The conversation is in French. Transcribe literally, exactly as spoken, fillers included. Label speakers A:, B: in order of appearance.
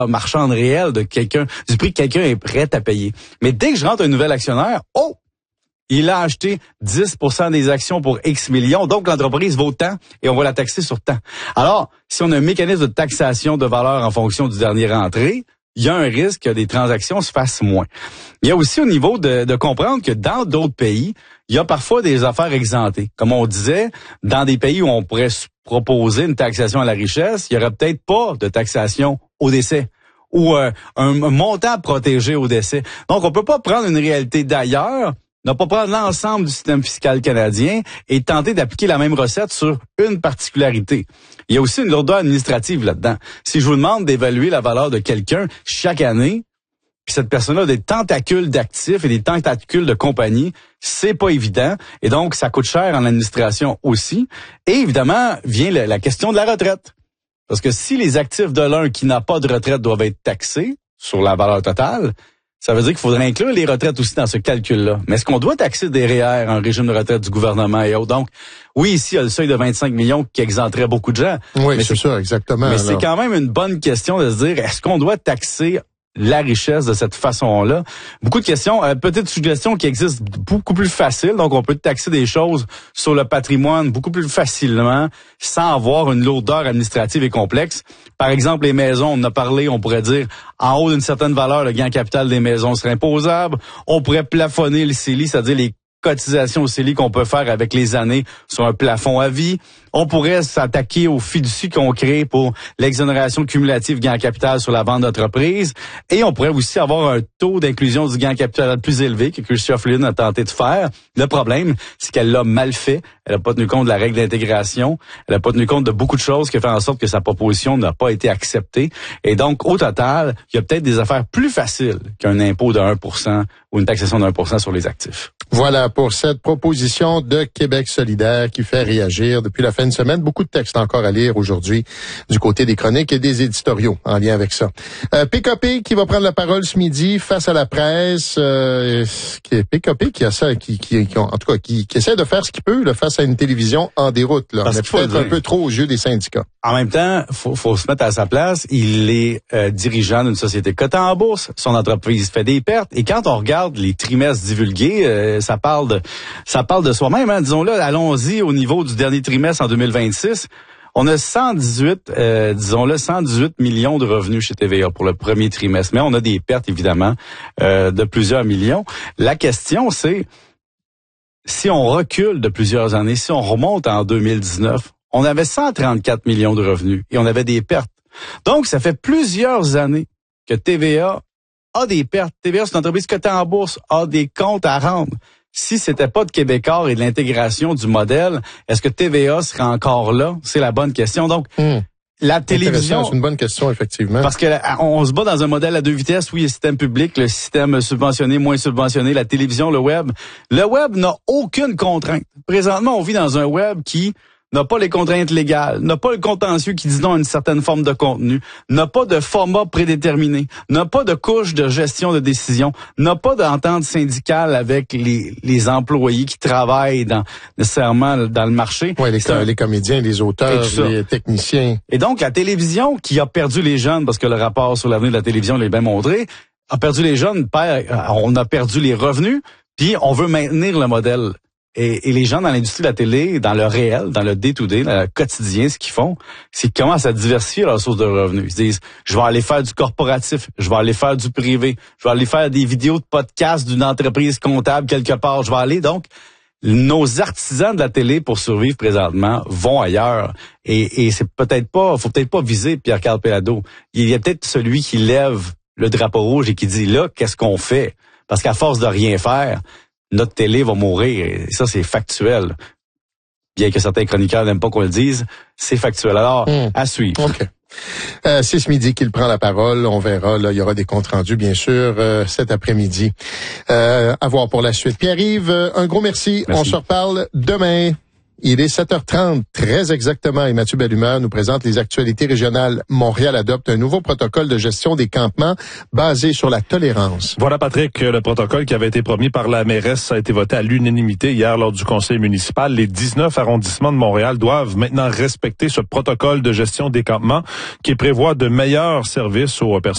A: marchande réelle de quelqu'un, du prix que quelqu'un est prêt à payer. Mais dès que je rentre un nouvel actionnaire, oh! Il a acheté dix pour cent des actions pour X millions, donc l'entreprise vaut tant et on va la taxer sur tant. Alors, si on a un mécanisme de taxation de valeur en fonction du dernier rentré, il y a un risque que des transactions se fassent moins. Il y a aussi au niveau de, de comprendre que dans d'autres pays, il y a parfois des affaires exemptées. Comme on disait, dans des pays où on pourrait proposer une taxation à la richesse, il y aurait peut-être pas de taxation au décès ou euh, un, un montant protégé au décès. Donc, on peut pas prendre une réalité d'ailleurs, ne pas prendre l'ensemble du système fiscal canadien et tenter d'appliquer la même recette sur une particularité. Il y a aussi une lourdeur administrative là-dedans. Si je vous demande d'évaluer la valeur de quelqu'un chaque année, puis cette personne-là a des tentacules d'actifs et des tentacules de compagnie, c'est pas évident. Et donc, ça coûte cher en administration aussi. Et évidemment, vient la, la question de la retraite. Parce que si les actifs de l'un qui n'a pas de retraite doivent être taxés sur la valeur totale, ça veut dire qu'il faudrait inclure les retraites aussi dans ce calcul-là. Mais est-ce qu'on doit taxer des R E E R en régime de retraite du gouvernement et autres? Donc, oui, ici, il y a le seuil de vingt-cinq millions qui exempterait beaucoup de gens.
B: Oui,
A: mais
B: c'est ça, exactement.
A: Mais
B: alors.
A: c'est quand même une bonne question de se dire, est-ce qu'on doit taxer la richesse de cette façon-là? Beaucoup de questions. Euh, petite suggestion qui existe beaucoup plus facile. Donc, on peut taxer des choses sur le patrimoine beaucoup plus facilement sans avoir une lourdeur administrative et complexe. Par exemple, les maisons, on en a parlé, on pourrait dire en haut d'une certaine valeur, le gain en capital des maisons serait imposable. On pourrait plafonner le C E L I, c'est-à-dire les cotisations au C E L I qu'on peut faire avec les années sur un plafond à vie. On pourrait s'attaquer aux fiducies qu'on crée pour l'exonération cumulative gain en capital sur la vente d'entreprise. Et on pourrait aussi avoir un taux d'inclusion du gain en capital plus élevé que Chrystia Freeland a tenté de faire. Le problème, c'est qu'elle l'a mal fait. Elle n'a pas tenu compte de la règle d'intégration. Elle n'a pas tenu compte de beaucoup de choses qui fait en sorte que sa proposition n'a pas été acceptée. Et donc, au total, il y a peut-être des affaires plus faciles qu'un impôt de un pour cent ou une taxation de un pour cent sur les actifs.
B: Voilà pour cette proposition de Québec solidaire qui fait réagir depuis la fin de semaine. Beaucoup de textes encore à lire aujourd'hui du côté des chroniques et des éditoriaux en lien avec ça. Euh, P K P qui va prendre la parole ce midi face à la presse. Euh, P K P qui a ça, qui, qui, qui en tout cas qui, qui essaie de faire ce qu'il peut là, face à une télévision en déroute. Là. On est peut-être un peu trop aux yeux des syndicats.
A: En même temps, faut, faut se mettre à sa place. Il est euh, dirigeant d'une société cotée en bourse. Son entreprise fait des pertes. Et quand on regarde les trimestres divulgués, euh, ça parle de ça parle de soi-même. Hein. Disons-le, allons-y au niveau du dernier trimestre en deux mille vingt-six. On a cent dix-huit, euh, disons-le, cent dix-huit millions de revenus chez T V A pour le premier trimestre. Mais on a des pertes, évidemment, euh, de plusieurs millions. La question, c'est, si on recule de plusieurs années, si on remonte en deux mille dix-neuf, on avait cent trente-quatre millions de revenus et on avait des pertes. Donc, ça fait plusieurs années que T V A a des pertes. T V A, c'est une entreprise cotée en bourse, a des comptes à rendre. Si c'était pas de Québécois et de l'intégration du modèle, est-ce que T V A serait encore là? C'est la bonne question. Donc, mmh. la télévision...
B: C'est une bonne question, effectivement.
A: Parce que on se bat dans un modèle à deux vitesses. Oui, le système public, le système subventionné, moins subventionné, la télévision, le web. Le web n'a aucune contrainte. Présentement, on vit dans un web qui n'a pas les contraintes légales, n'a pas le contentieux qui dit non à une certaine forme de contenu, n'a pas de format prédéterminé, n'a pas de couche de gestion de décision, n'a pas d'entente syndicale avec les, les employés qui travaillent dans, nécessairement dans le marché.
B: Oui, les, un, les comédiens, les auteurs, les techniciens.
A: Et donc, la télévision qui a perdu les jeunes, parce que le rapport sur l'avenir de la télévision l'a bien montré, a perdu les jeunes, on a perdu les revenus, puis on veut maintenir le modèle. Et, et les gens dans l'industrie de la télé, dans le réel, dans le day-to-day, dans le quotidien, ce qu'ils font, c'est qu'ils commencent à diversifier leurs sources de revenus. Ils se disent, je vais aller faire du corporatif, je vais aller faire du privé, je vais aller faire des vidéos de podcast d'une entreprise comptable quelque part, je vais aller. Donc, nos artisans de la télé, pour survivre présentement, vont ailleurs. Et, et c'est peut-être pas, faut peut-être pas viser Pierre-Carl Péladeau. Il y a peut-être celui qui lève le drapeau rouge et qui dit, là, qu'est-ce qu'on fait? Parce qu'à force de rien faire, notre télé va mourir. Et ça, c'est factuel. Bien que certains chroniqueurs n'aiment pas qu'on le dise, c'est factuel. Alors, mmh. à suivre.
B: OK. Euh, c'est ce midi qu'il prend la parole. On verra. Là, il y aura des comptes rendus, bien sûr, euh, cet après-midi. Euh, à voir pour la suite. Pierre-Yves, un gros merci. merci. On se reparle demain. Il est sept heures trente, très exactement, et Mathieu Bellumeur nous présente les actualités régionales. Montréal adopte un nouveau protocole de gestion des campements basé sur la tolérance.
C: Voilà, Patrick, le protocole qui avait été promis par la mairesse a été voté à l'unanimité hier lors du conseil municipal. Les dix-neuf arrondissements de Montréal doivent maintenant respecter ce protocole de gestion des campements qui prévoit de meilleurs services aux personnes